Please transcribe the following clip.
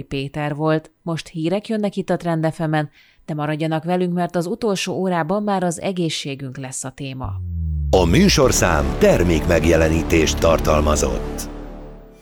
Péter volt. Most hírek jönnek itt a Trend FM-en, de maradjanak velünk, mert az utolsó órában már az egészségünk lesz a téma. A műsorszám termék megjelenítést tartalmazott.